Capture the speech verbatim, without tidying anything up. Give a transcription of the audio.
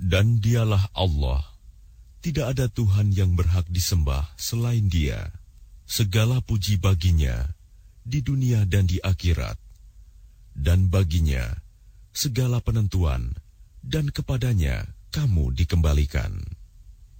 Dan dialah Allah, tidak ada Tuhan yang berhak disembah selain Dia. Segala puji baginya di dunia dan di akhirat. Dan baginya segala penentuan, dan kepadanya kamu dikembalikan.